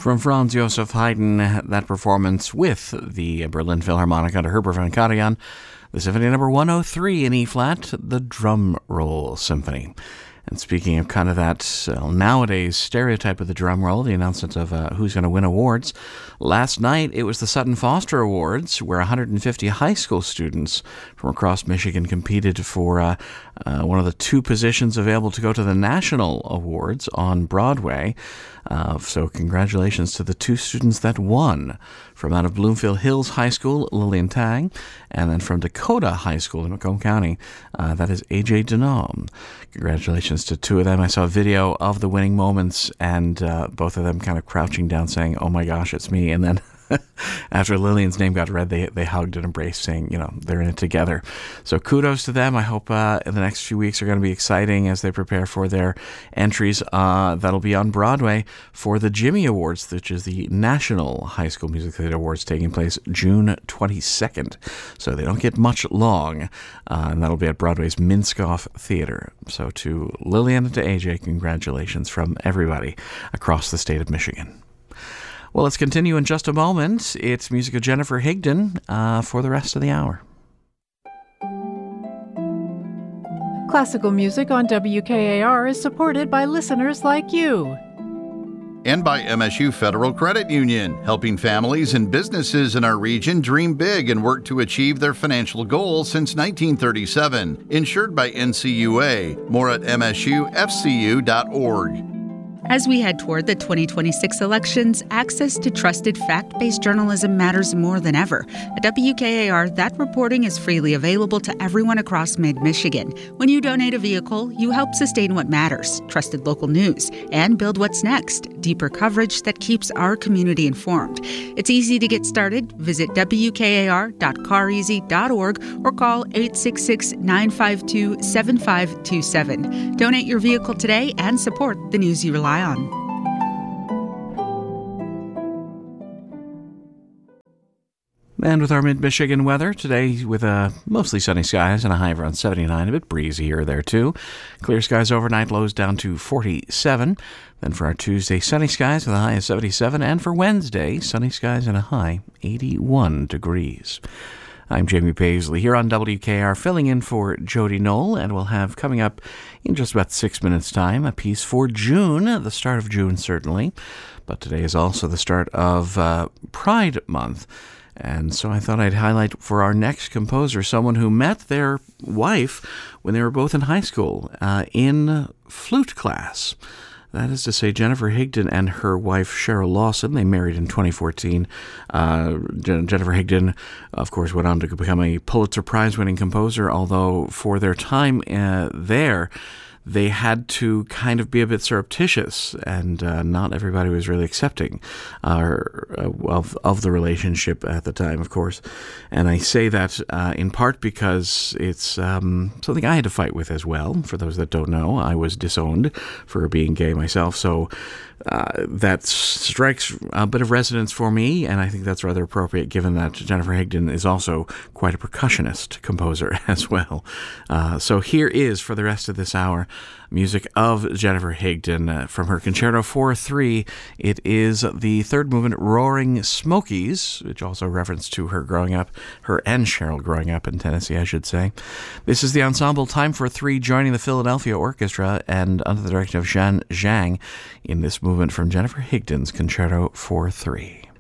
From Franz Joseph Haydn, that performance with the Berlin Philharmonic under Herbert von Karajan, the Symphony number 103 in E-flat, the Drum Roll Symphony. And speaking of kind of that nowadays stereotype of the drum roll, the announcement of who's going to win awards, last night it was the Sutton Foster Awards, where 150 high school students from across Michigan competed for one of the two positions available to go to the National Awards on Broadway. So congratulations to the two students that won. From out of Bloomfield Hills High School, Lillian Tang, and then from Dakota High School in Macomb County, that is AJ Denom. Congratulations to two of them. I saw a video of the winning moments, and both of them kind of crouching down saying, "Oh my gosh, it's me," and then after Lillian's name got read, they hugged and embraced, saying, they're in it together. So kudos to them. I hope in the next few weeks are going to be exciting as they prepare for their entries that'll be on Broadway for the Jimmy Awards, which is the National High School Music Theater Awards, taking place June 22nd. So they don't get much long, and that'll be at Broadway's Minskoff Theater. So to Lillian and to AJ, congratulations from everybody across the state of Michigan. Well, let's continue in just a moment. It's music of Jennifer Higdon for the rest of the hour. Classical music on WKAR is supported by listeners like you. And by MSU Federal Credit Union, helping families and businesses in our region dream big and work to achieve their financial goals since 1937. Insured by NCUA. More at msufcu.org. As we head toward the 2026 elections, access to trusted fact-based journalism matters more than ever. At WKAR, that reporting is freely available to everyone across mid-Michigan. When you donate a vehicle, you help sustain what matters, trusted local news, and build what's next, deeper coverage that keeps our community informed. It's easy to get started. Visit wkar.careasy.org or call 866-952-7527. Donate your vehicle today and support the news you rely on. And with our mid-Michigan weather, today with mostly sunny skies and a high of around 79, a bit breezy here or there too. Clear skies overnight, lows down to 47. Then for our Tuesday, sunny skies with a high of 77. And for Wednesday, sunny skies and a high 81 degrees. I'm Jamie Paisley here on WKR, filling in for Jody Knoll, and we'll have coming up in just about 6 minutes' time a piece for June, the start of June certainly, but today is also the start of Pride Month, and so I thought I'd highlight for our next composer someone who met their wife when they were both in high school in flute class. That is to say, Jennifer Higdon and her wife, Cheryl Lawson, they married in 2014. Jennifer Higdon, of course, went on to become a Pulitzer Prize-winning composer, although for their time there, they had to kind of be a bit surreptitious, and not everybody was really accepting of the relationship at the time, of course. And I say that in part because it's something I had to fight with as well. For those that don't know, I was disowned for being gay myself, so that strikes a bit of resonance for me, and I think that's rather appropriate given that Jennifer Higdon is also quite a percussionist composer as well. So here is, for the rest of this hour, music of Jennifer Higdon from her Concerto for 3. It is the third movement, Roaring Smokies, which also reference to her growing up, her and Cheryl growing up in Tennessee, I should say. This is the ensemble Time for 3 joining the Philadelphia Orchestra and under the direction of Shan Zhang in this movement from Jennifer Higdon's Concerto for 3.